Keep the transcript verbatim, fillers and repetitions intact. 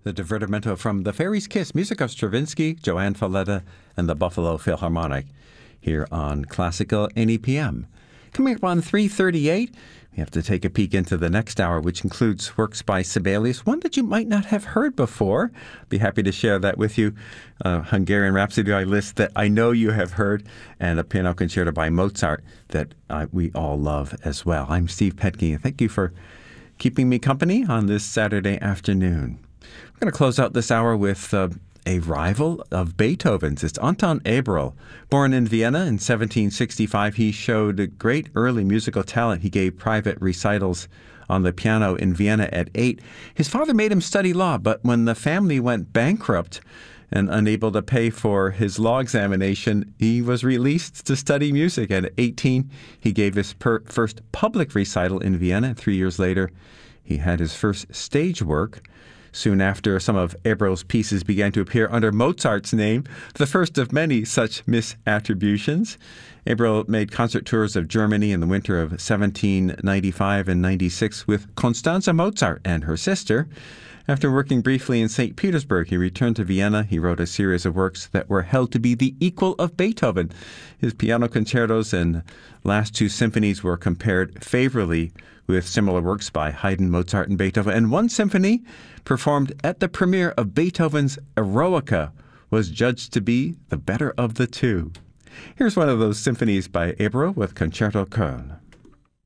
The Divertimento from The Fairy's Kiss, music of Stravinsky, Joanne Falletta, and the Buffalo Philharmonic, here on Classical N E P M. Coming up on three thirty-eight, we have to take a peek into the next hour, which includes works by Sibelius, one that you might not have heard before. Be happy to share that with you. Uh, Hungarian Rhapsody I list that I know you have heard, and a piano concerto by Mozart that uh, we all love as well. I'm Steve Petke, and thank you for keeping me company on this Saturday afternoon. We're going to close out this hour with uh, a rival of Beethoven's. It's Anton Aberl. Born in Vienna in seventeen sixty-five, he showed great early musical talent. He gave private recitals on the piano in Vienna at eight. His father made him study law, but when the family went bankrupt and unable to pay for his law examination, he was released to study music. At eighteen, he gave his per- first public recital in Vienna. Three years later, he had his first stage work. Soon after, some of Aberl's pieces began to appear under Mozart's name, the first of many such misattributions. Aberl made concert tours of Germany in the winter of seventeen ninety-five and ninety-six with Constanze Mozart and her sister. After working briefly in Saint Petersburg, he returned to Vienna. He wrote a series of works that were held to be the equal of Beethoven. His piano concertos and last two symphonies were compared favorably with similar works by Haydn, Mozart, and Beethoven. And one symphony, performed at the premiere of Beethoven's Eroica, was judged to be the better of the two. Here's one of those symphonies by Aberl with Concerto Köln.